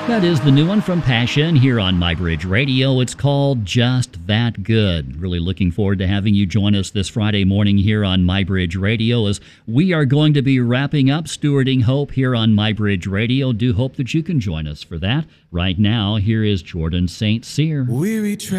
That is the new one from Passion here on MyBridge Radio. It's called Just That Good. Really looking forward to having you join us this Friday morning here on MyBridge Radio as we are going to be wrapping up Stewarding Hope here on MyBridge Radio. Do hope that you can join us for that. Right now, here is Jordan St. Cyr.